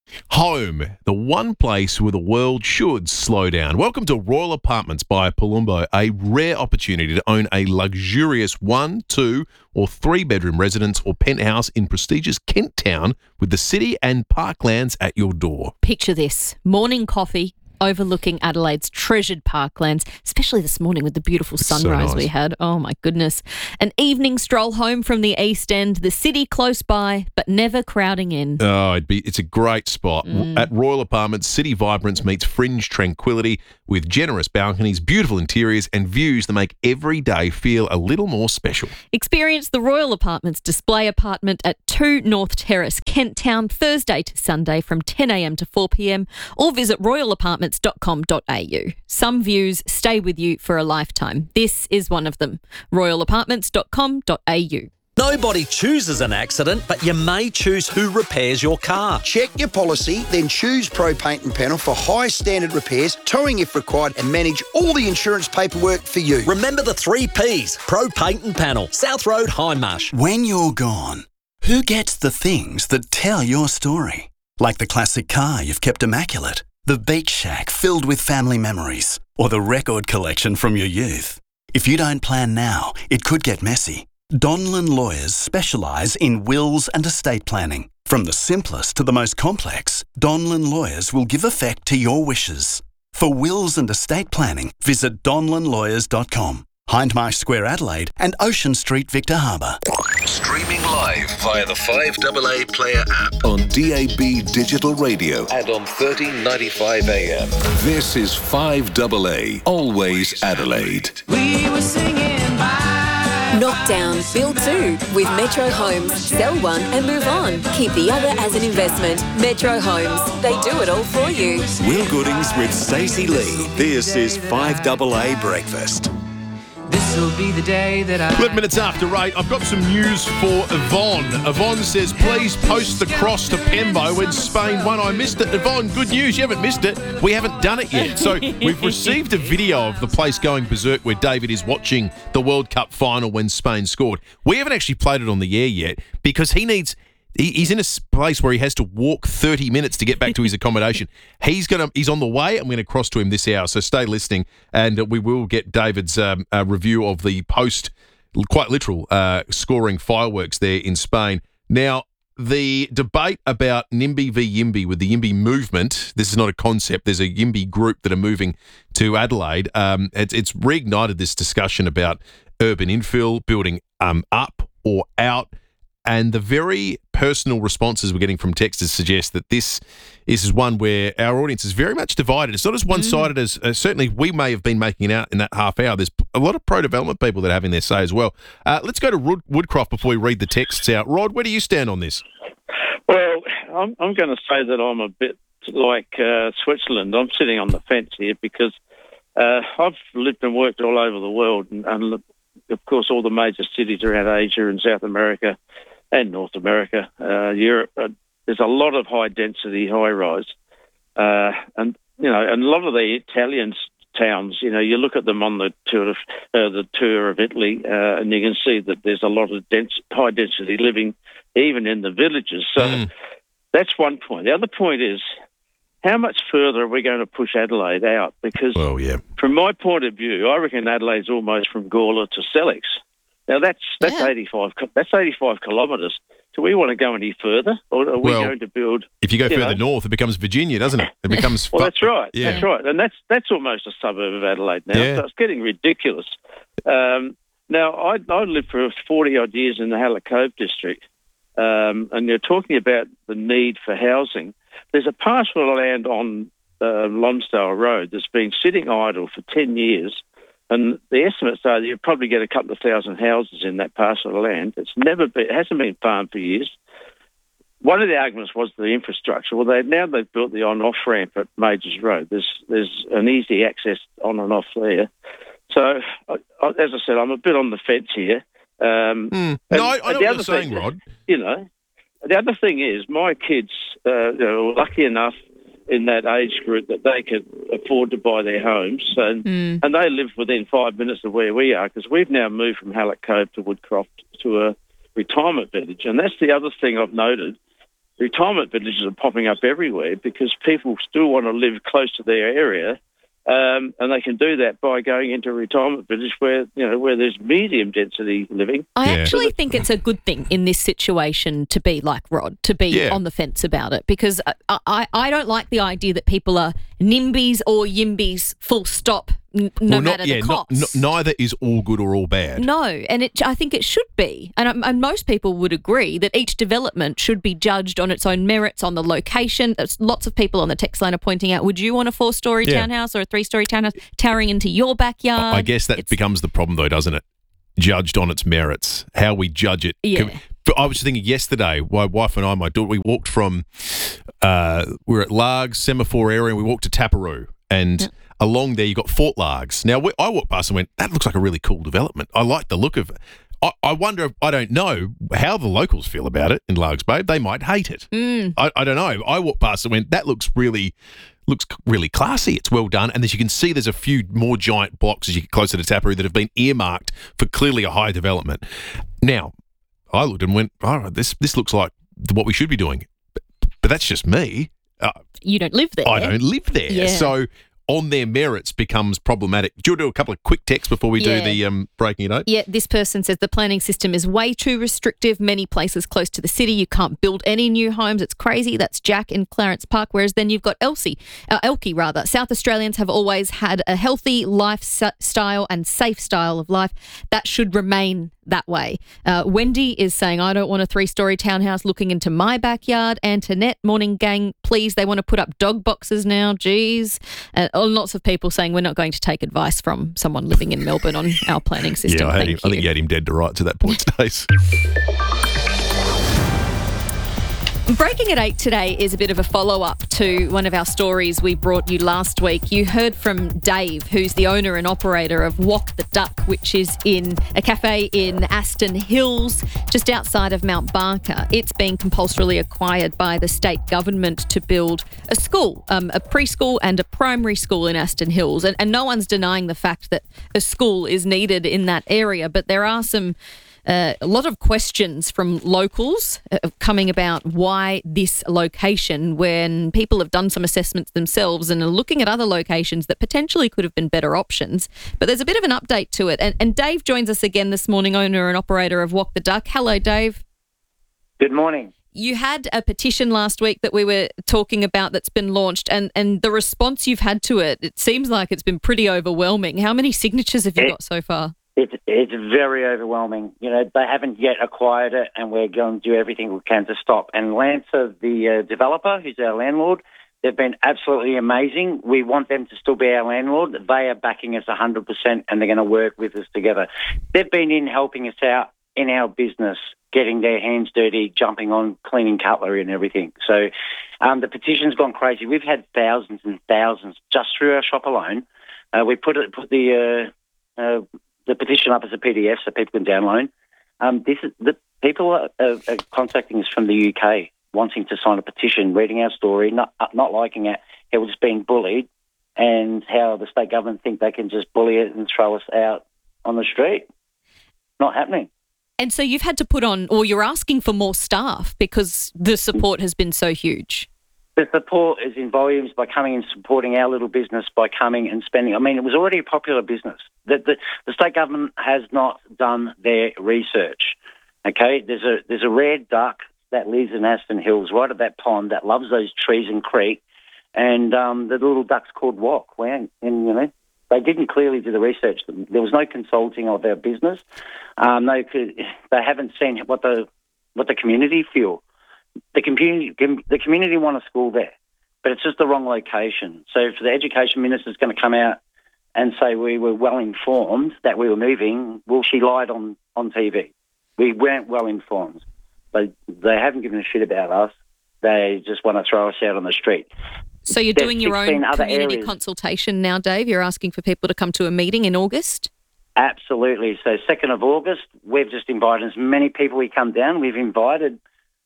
Home, the one place where the world should slow down. Welcome to Royal Apartments by Palumbo, a rare opportunity to own a luxurious one, two, or three bedroom residence or penthouse in prestigious Kent Town with the city and parklands at your door. Picture this, morning coffee overlooking Adelaide's treasured parklands, especially this morning with the beautiful sunrise nice. we had. Oh, my goodness. An evening stroll home from the East End, the city close by, but never crowding in. Oh, it'd be, it's a great spot. Mm. At Royal Apartments, city vibrance meets fringe tranquility with generous balconies, beautiful interiors, and views that make every day feel a little more special. Experience the Royal Apartments display apartment at two North Terrace, Kent Town, Thursday to Sunday from ten a m to four p m, or visit royal apartments dot com dot a u. Some views stay with you for a lifetime. This is one of them. royal apartments dot com dot a u. Nobody chooses an accident, but you may choose who repairs your car. Check your policy, then choose Pro Paint and Panel for high standard repairs, towing if required, and manage all the insurance paperwork for you. Remember the three Ps, Pro Paint and Panel, South Road, Hindmarsh. When you're gone, who gets the things that tell your story? Like the classic car you've kept immaculate, the beach shack filled with family memories, or the record collection from your youth. If you don't plan now, it could get messy. Donlan Lawyers specialise in wills and estate planning. From the simplest to the most complex, Donlan Lawyers will give effect to your wishes. For wills and estate planning, visit donlan lawyers dot com. Hindmarsh Square, Adelaide, and Ocean Street, Victor Harbour. Streaming live via the five A A Player app on D A B Digital Radio and on thirteen ninety-five A M. This is five A A, always Adelaide. We were singing by. Knock down, build two with Metro Homes. Sell one and move on. Keep the other as an investment. Metro Homes. They do it all for you. Will Goodings with Stacey Lee. This is five A A Breakfast. This'll be the day that I... eleven minutes after eight, I've got some news for Yvonne. Yvonne says, please post the cross to Pembo when Spain won. I missed it. Yvonne, good news. You haven't missed it. We haven't done it yet. So we've received a video of the place going berserk where David is watching the World Cup final when Spain scored. We haven't actually played it on the air yet because he needs... He's in a place where he has to walk thirty minutes to get back to his accommodation. He's gonna. He's on the way. I'm going to cross to him this hour, so stay listening, and we will get David's um, uh, review of the post, quite literal, uh, scoring fireworks there in Spain. Now, the debate about NIMBY v Yimby with the Yimby movement, this is not a concept. There's a Yimby group that are moving to Adelaide. Um, it's, it's reignited this discussion about urban infill, building um, up or out. And the very personal responses we're getting from texters suggest that this is one where our audience is very much divided. It's not as one-sided mm. as uh, certainly we may have been making it out in that half hour. There's a lot of pro-development people that are having their say as well. Uh, let's go to Rod Woodcroft before we read the texts out. Rod, where do you stand on this? Well, I'm, I'm going to say that I'm a bit like uh, Switzerland. I'm sitting on the fence here because uh, I've lived and worked all over the world and, and, of course, all the major cities around Asia and South America and North America, uh, Europe. Uh, there's a lot of high-density, high-rise. Uh, and, you know, and a lot of the Italian towns, you know, you look at them on the tour of, uh, the tour of Italy, uh, and you can see that there's a lot of dense, high-density living, even in the villages. So mm. that's one point. The other point is, how much further are we going to push Adelaide out? Because oh, yeah. from my point of view, I reckon Adelaide's almost from Gawler to Sellex. Now that's that's yeah. eighty-five. That's eighty-five kilometres. Do we want to go any further, or are we well, going to build? If you go you further know, north, it becomes Virginia, doesn't it? It becomes. well, that's right. Yeah. That's right, and that's that's almost a suburb of Adelaide now. Yeah. So it's getting ridiculous. Um, now I I lived for forty odd years in the Hallett Cove district, um, and you're talking about the need for housing. There's a parcel of land on uh, Lonsdale Road that's been sitting idle for ten years. And the estimates are that you'll probably get a couple of thousand houses in that parcel of land. It's never been, it hasn't been farmed for years. One of the arguments was the infrastructure. Well, they now they've built the on-off ramp at Majors Road. There's there's an easy access on and off there. So, I, I, as I said, I'm a bit on the fence here. Um, mm. and, no, I, I know the what other you're saying, thing, Rod. You know, the other thing is, my kids uh, you know, were lucky enough in that age group that they could afford to buy their homes, and Mm. and they live within five minutes of where we are, because we've now moved from Hallett Cove to Woodcroft to a retirement village. And that's the other thing I've noted. Retirement villages are popping up everywhere because people still want to live close to their area, um, and they can do that by going into a retirement village where, you know, where there's medium density living. I actually think it's a good thing in this situation to be like Rod, to be Yeah. on the fence about it, because I, I, I don't like the idea that people are NIMBYs or YIMBYs, full stop, n- no Well, not- matter yeah, the not- cost. n- neither is all good or all bad. No, and it, I think it should be. And, um, and most people would agree that each development should be judged on its own merits, on the location. There's lots of people on the text line are pointing out, would you want a four-storey Yeah. townhouse or a three-storey townhouse towering into your backyard? I guess that becomes the problem, though, doesn't it? Judged on its merits, how we judge it. Yeah. But I was thinking yesterday, my wife and I, my daughter, we walked from, uh, we were at Largs, Semaphore area, and we walked to Taparoo. And along there, you got Fort Largs. Now, we, I walked past and went, that looks like a really cool development. I like the look of it. I, I wonder, if, I don't know how the locals feel about it in Largs Bay. They might hate it. Mm. I, I don't know. I walked past and went, that looks really looks really classy. It's well done. And as you can see, there's a few more giant blocks as you get closer to Taparoo that have been earmarked for clearly a high development. Now, I looked and went, oh, this, this looks like what we should be doing. But, but that's just me. Uh, You don't live there. I don't live there. Yeah. So on their merits becomes problematic. Do you want to do a couple of quick texts before we Yeah. do the um, breaking it up? Yeah, this person says the planning system is way too restrictive. Many places close to the city, you can't build any new homes. It's crazy. That's Jack in Clarence Park. Whereas then you've got Elsie, uh, Elkie rather. South Australians have always had a healthy lifestyle and safe style of life. That should remain that way. Uh, Wendy is saying, I don't want a three-storey townhouse looking into my backyard. Antoinette, morning gang, please. They want to put up dog boxes now. Geez. Uh, lots of people saying we're not going to take advice from someone living in Melbourne on our planning system. Yeah, I, had Thank him, I think you had him dead to rights at that point, Stace. Breaking at eight today is a bit of a follow-up to one of our stories we brought you last week. You heard from Dave, who's the owner and operator of Walk the Duck, which is in a cafe in Aston Hills, just outside of Mount Barker. It's being compulsorily acquired by the state government to build a school, um, a preschool and a primary school in Aston Hills. And, and no one's denying the fact that a school is needed in that area, but there are some Uh, a lot of questions from locals uh, coming about why this location, when people have done some assessments themselves and are looking at other locations that potentially could have been better options. But there's a bit of an update to it. And, and Dave joins us again this morning, owner and operator of Walk the Duck. Hello, Dave. Good morning. You had a petition last week that we were talking about that's been launched, and, and the response you've had to it, it seems like it's been pretty overwhelming. How many signatures have you It- got so far? It's, it's very overwhelming. You know, they haven't yet acquired it, and we're going to do everything we can to stop. And Lancer, the uh, developer, who's our landlord, they've been absolutely amazing. We want them to still be our landlord. They are backing us one hundred percent, and they're going to work with us together. They've been in helping us out in our business, getting their hands dirty, jumping on, cleaning cutlery and everything. So um, the petition's gone crazy. We've had thousands and thousands just through our shop alone. Uh, we put it, put the... Uh, uh, the petition up as a P D F so people can download. Um, this is the people are, are, are contacting us from the U K, wanting to sign a petition, reading our story, not not liking it, how we're just being bullied, and how the state government think they can just bully it and throw us out on the street. Not happening. And so you've had to put on, or you're asking for more staff because the support has been so huge. The support is in volumes by coming and supporting our little business, by coming and spending. I mean, it was already a popular business. The, the, the state government has not done their research. Okay, there's a there's a red duck that lives in Aston Hills, right at that pond, that loves those trees and creek, and um, the little duck's called Walk. Wow, and you know, they didn't clearly do the research. There was no consulting of our business. Um, they could, they haven't seen what the what the community feel. The community, the community want a school there, but it's just the wrong location. So if the education minister is going to come out and say we were well informed that we were moving, well, she lied on, on T V. We weren't well informed. But they haven't given a shit about us. They just want to throw us out on the street. So you're There's doing your own sixteen other community areas. consultation now, Dave? You're asking for people to come to a meeting in August? Absolutely. So second of August, we've just invited as many people we come down. We've invited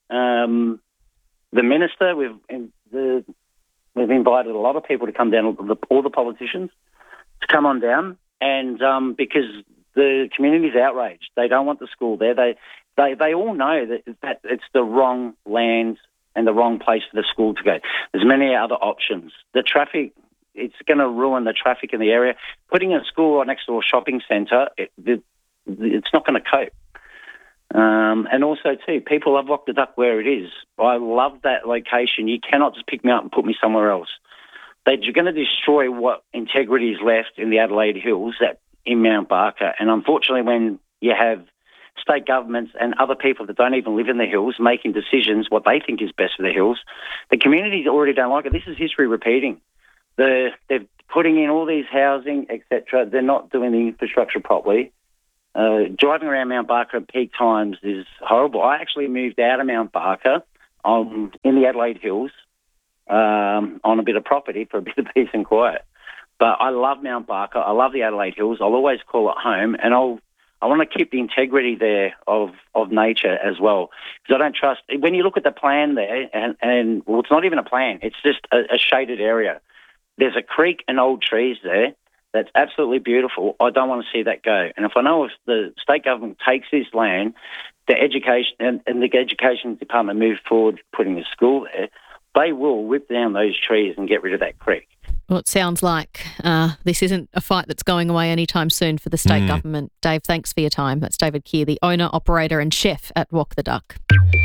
Um, the minister, we've the, we've invited a lot of people to come down, all the politicians to come on down, and um, because the community's outraged, they don't want the school there. They they they all know that that it's the wrong land and the wrong place for the school to go. There's many other options. The traffic, it's going to ruin the traffic in the area. Putting a school right next to a shopping centre, it, it, it's not going to cope. Um, and also, too, people love Rock the Duck where it is. I love that location. You cannot just pick me up and put me somewhere else. They're going to destroy what integrity is left in the Adelaide Hills that in Mount Barker. And unfortunately, when you have state governments and other people that don't even live in the hills making decisions what they think is best for the hills, the communities already don't like it. This is history repeating. The, they're putting in all these housing, et cetera. They're not doing the infrastructure properly. Uh, driving around Mount Barker at peak times is horrible. I actually moved out of Mount Barker um, in the Adelaide Hills um, on a bit of property for a bit of peace and quiet. But I love Mount Barker. I love the Adelaide Hills. I'll always call it home, and I'll I want to keep the integrity there of, of nature as well, because I don't trust. When you look at the plan there, and, and well, it's not even a plan. It's just a, a shaded area. There's a creek and old trees there. That's absolutely beautiful. I don't want to see that go. And if I know if the state government takes this land, the education and, and the education department moves forward putting a school there, they will rip down those trees and get rid of that creek. Well, it sounds like uh, this isn't a fight that's going away anytime soon for the state Mm. government. Dave, thanks for your time. That's David Keir, the owner, operator and chef at Walk the Duck.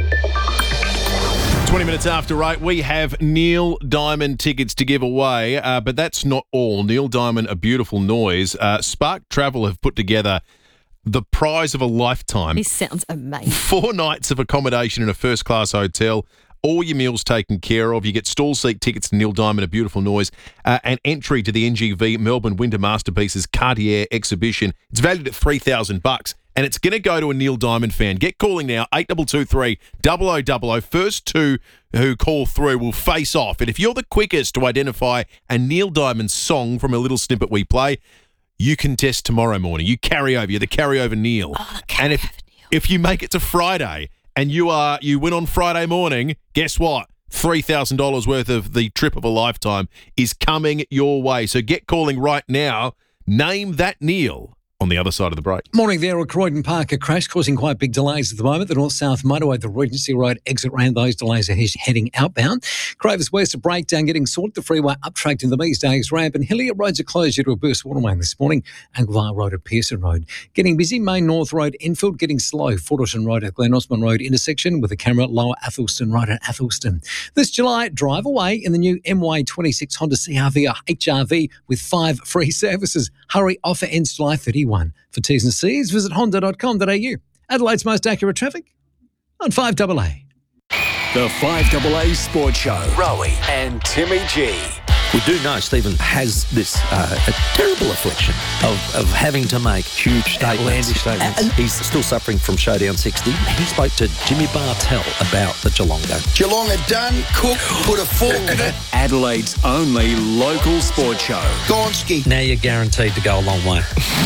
twenty minutes after eight, we have Neil Diamond tickets to give away, uh, but that's not all. Neil Diamond, A Beautiful Noise. Uh, Spark Travel have put together the prize of a lifetime. This sounds amazing. Four nights of accommodation in a first-class hotel, all your meals taken care of. You get stall seat tickets to Neil Diamond, A Beautiful Noise, uh, and entry to the N G V Melbourne Winter Masterpieces Cartier exhibition. It's valued at three thousand bucks. And it's going to go to a Neil Diamond fan. Get calling now, eight two two three, zero zero zero zero. First two who call through will face off. And if you're the quickest to identify a Neil Diamond song from a little snippet we play, you contest tomorrow morning. You carry over. You're the carryover Neil. Oh, and if if you make it to Friday and you are you win on Friday morning, guess what? three thousand dollars worth of the trip of a lifetime is coming your way. So get calling right now. Name that Neil on the other side of the break. Morning there, a Croydon Parker crash causing quite big delays at the moment. The north-south motorway, the Regency Road exit round, those delays are heading outbound. Cravers West, a breakdown getting sorted. The freeway uptracked in the Mees Days ramp, and Hillier roads are closed due to a burst watermain this morning. Anglevar Road at Pearson Road getting busy. Main North Road, Enfield getting slow. Forderton Road at Glen Osmond Road intersection with a camera. Lower Athelston Road at Athelston. This July, drive away in the new M Y twenty-six Honda C R V or H R V with five free services. Hurry, offer ends July thirty-first. For T's and C's, visit honda dot com dot a u. Adelaide's most accurate traffic on five double A. The five double A Sports Show. Rowie and Timmy G. We do know Stephen has this uh, a terrible affliction of, of having to make huge statements. Outlandish statements. And he's still suffering from Showdown sixty. He spoke to Jimmy Bartell about the Geelongo. Geelong are done, cook, put a fork in it. Adelaide's only local sports show. Gonski. Now you're guaranteed to go a long way.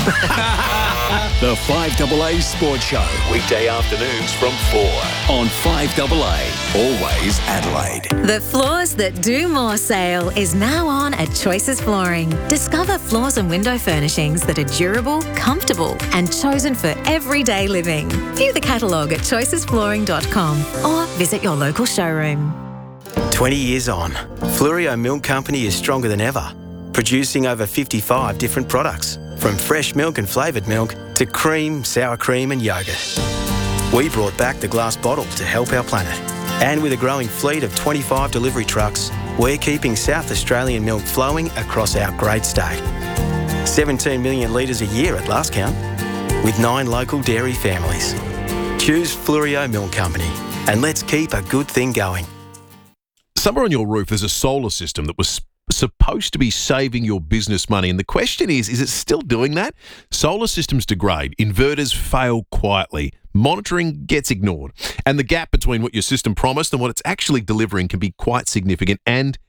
The five double A Sports Show. Weekday afternoons from four on five double A. Always Adelaide. The Floors That Do More sale is now on at Choices Flooring. Discover floors and window furnishings that are durable, comfortable and chosen for everyday living. View the catalogue at choices flooring dot com or visit your local showroom. twenty years on, Fluorio Milk Company is stronger than ever, producing over fifty-five different products, from fresh milk and flavoured milk to cream, sour cream and yoghurt. We brought back the glass bottle to help our planet. And with a growing fleet of twenty-five delivery trucks, we're keeping South Australian milk flowing across our great state. seventeen million litres a year at last count, with nine local dairy families. Choose Fluorio Milk Company, and let's keep a good thing going. Somewhere on your roof, there's a solar system that was supposed to be saving your business money. And the question is, is it still doing that? Solar systems degrade. Inverters fail quietly. Monitoring gets ignored. And the gap between what your system promised and what it's actually delivering can be quite significant, and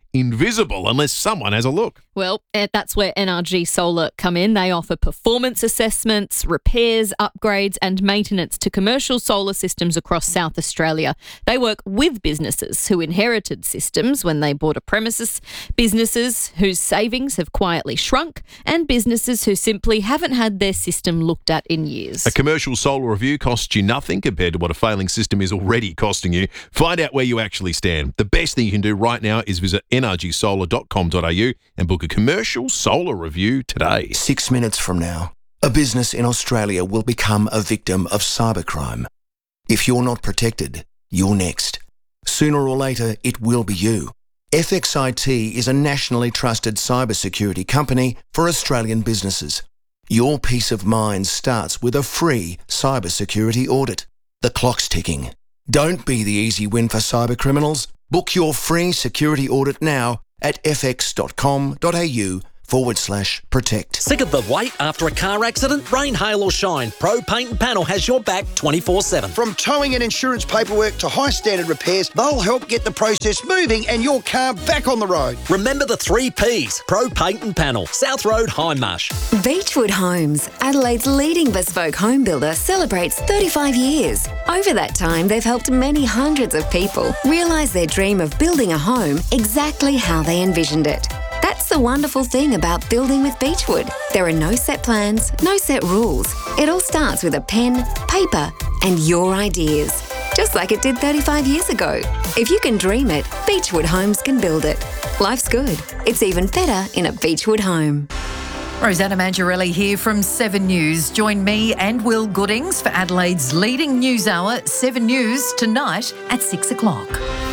invisible unless someone has a look. Well, eh, that's where N R G Solar come in. They offer performance assessments, repairs, upgrades and maintenance to commercial solar systems across South Australia. They work with businesses who inherited systems when they bought a premises, businesses whose savings have quietly shrunk, and businesses who simply haven't had their system looked at in years. A commercial solar review costs you nothing compared to what a failing system is already costing you. Find out where you actually stand. The best thing you can do right now is visit n r g solar dot com dot a u and book a commercial solar review today. Six minutes from now, a business in Australia will become a victim of cybercrime. If you're not protected, you're next. Sooner or later, it will be you. F X I T is a nationally trusted cybersecurity company for Australian businesses. Your peace of mind starts with a free cybersecurity audit. The clock's ticking. Don't be the easy win for cybercriminals. Book your free security audit now at f x dot com dot a u forward slash protect. Sick of the wait after a car accident? Rain, hail or shine, Pro Paint and Panel has your back twenty-four seven. From towing and insurance paperwork to high standard repairs, they'll help get the process moving and your car back on the road. Remember the three P's, Pro Paint and Panel, South Road, Hindmarsh. Beechwood Homes, Adelaide's leading bespoke home builder, celebrates thirty-five years. Over that time, they've helped many hundreds of people realise their dream of building a home exactly how they envisioned it. That's the wonderful thing about building with Beechwood. There are no set plans, no set rules. It all starts with a pen, paper, and your ideas. Just like it did thirty-five years ago. If you can dream it, Beechwood Homes can build it. Life's good. It's even better in a Beechwood home. Rosanna Mangiarelli here from Seven News. Join me and Will Goodings for Adelaide's leading news hour, Seven News, tonight at six o'clock.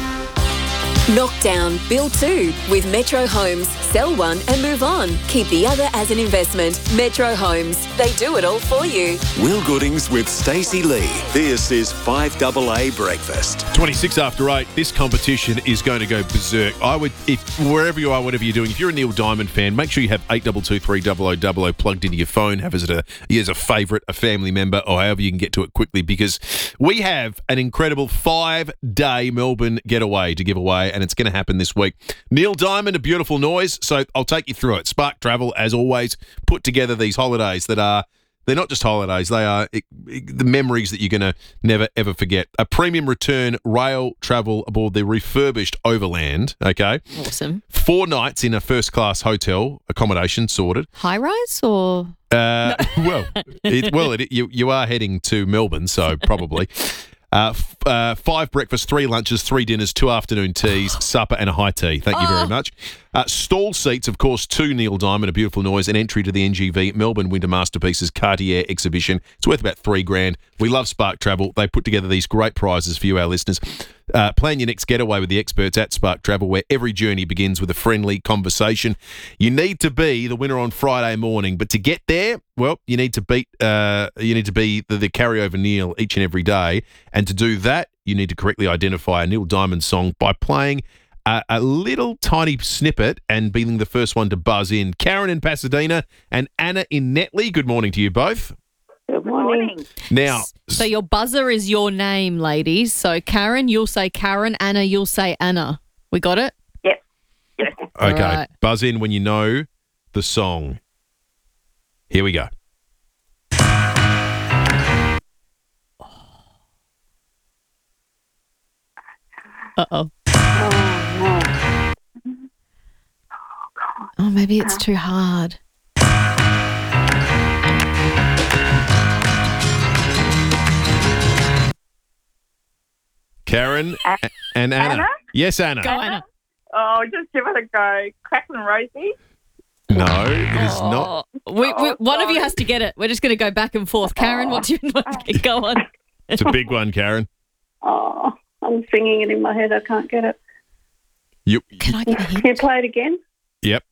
Knock down, build two with Metro Homes. Sell one and move on. Keep the other as an investment. Metro Homes. They do it all for you. Will Goodings with Stacey Lee. This is five double A Breakfast. twenty-six after eight. This competition is going to go berserk. I would, if wherever you are, whatever you're doing, if you're a Neil Diamond fan, make sure you have eight two two three zero zero zero zero plugged into your phone. Have as a as a favourite, a family member, or however you can get to it quickly, because we have an incredible five-day Melbourne getaway to give away, and it's going to happen this week. Neil Diamond, A Beautiful Noise. So I'll take you through it. Spark Travel, as always, put together these holidays that are, they're not just holidays, they are it, it, the memories that you're going to never, ever forget. A premium return rail travel aboard the refurbished Overland, okay? Awesome. Four nights in a first-class hotel, accommodation sorted. High rise or? Uh, well, it, well, it, you, you are heading to Melbourne, so probably. Uh, f- uh, five breakfasts, three lunches, three dinners, two afternoon teas, supper and a high tea. Thank you very much. Uh, stall seats, of course, to Neil Diamond, A Beautiful Noise, and entry to the N G V Melbourne Winter Masterpieces Cartier exhibition. It's worth about three grand. We love Spark Travel. They put together these great prizes for you, our listeners. Uh, plan your next getaway with the experts at Spark Travel, where every journey begins with a friendly conversation. You need to be the winner on Friday morning, but to get there, well, you need to beat. Uh, you need to be the, the carryover Neil each and every day, and to do that, you need to correctly identify a Neil Diamond song by playing a, a little tiny snippet and being the first one to buzz in. Karen in Pasadena and Anna in Netley. Good morning to you both. Good morning. Now, So your buzzer is your name, ladies. So Karen, you'll say Karen. Anna, you'll say Anna. We got it? Yep. Yep. okay, right. Buzz in when you know the song. Here we go. Uh-oh. Oh, no. Oh, maybe it's too hard. Karen a- and Anna. Anna? Yes, Anna. Go, Anna. Oh, just give it a go. Crackling Rosie. No, it is not. We, we, Oh, one of you sorry. has to get it. We're just going to go back and forth. Karen, what do you want to get? Go on. It's a big one, Karen. Oh, I'm singing it in my head. I can't get it. You, Can I get a hint? Can you play it again? Yep.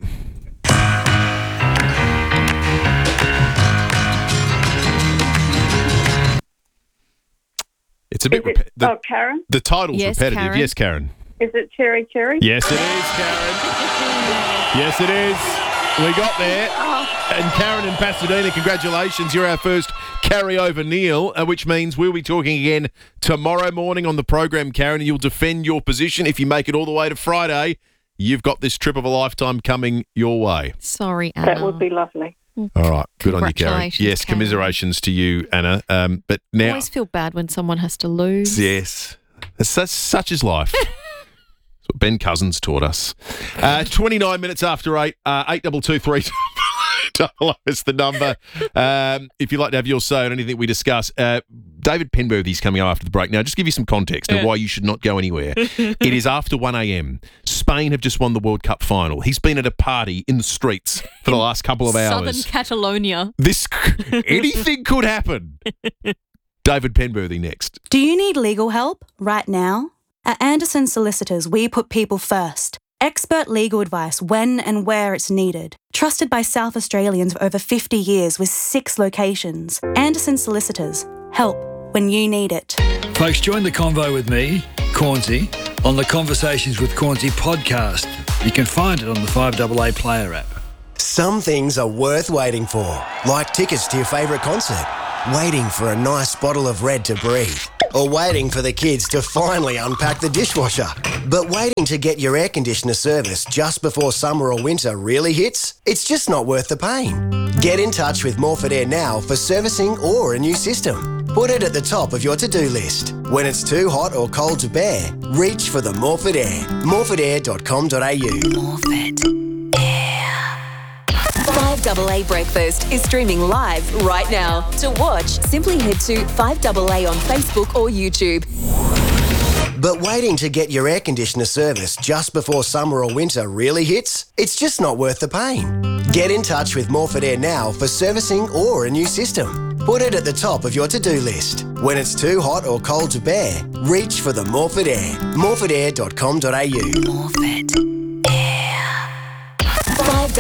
It's a bit. Is it, Repe- the, oh, Karen? the title's Yes, repetitive. Karen. Yes, Karen. Is it Cherry Cherry? Yes, it is, Karen. Yes, it is. We got there. Oh, And Karen in Pasadena, congratulations. You're our first carryover Neil, uh, which means we'll be talking again tomorrow morning on the program, Karen, and you'll defend your position. If you make it all the way to Friday, you've got this trip of a lifetime coming your way. Sorry, Anna. That would be lovely. All right. Good on you, Karen. Congratulations, Yes, Karen. commiserations to you, Anna. Um, but I now, always feel bad when someone has to lose. yes, such, such is life. That's what Ben Cousins taught us. Uh, twenty-nine minutes after eight, uh, eight double two three double is the number. Um, if you'd like to have your say on anything we discuss, uh, David Penberthy's coming up after the break. Now, just give you some context of Yeah. why you should not go anywhere. It is after one a.m. Spain have just won the World Cup final. He's been at a party in the streets for the last couple of Southern hours. Catalonia. This anything could happen. David Penberthy next. Do you need legal help right now? At Anderson Solicitors, we put people first. Expert legal advice when and where it's needed. Trusted by South Australians for over fifty years with six locations. Anderson Solicitors. Help when you need it. Folks, join the convo with me, Cornsey, on the Conversations with Cornsey podcast. You can find it on the five A A Player app. Some things are worth waiting for, like tickets to your favourite concert, waiting for a nice bottle of Red to breathe, or waiting for the kids to finally unpack the dishwasher. But waiting to get your air conditioner serviced just before summer or winter really hits? It's just not worth the pain. Get in touch with Morford Air now for servicing or a new system. Put it at the top of your to-do list. When it's too hot or cold to bear, reach for the Morford Air. morford air dot com dot a u. Morford five A A Breakfast is streaming live right now. To watch, simply head to five A A on Facebook or YouTube. But waiting to get your air conditioner serviced just before summer or winter really hits? It's just not worth the pain. Get in touch with Morford Air now for servicing or a new system. Put it at the top of your to-do list. When it's too hot or cold to bear, reach for the Morford Air. morford air dot com dot a u. Morford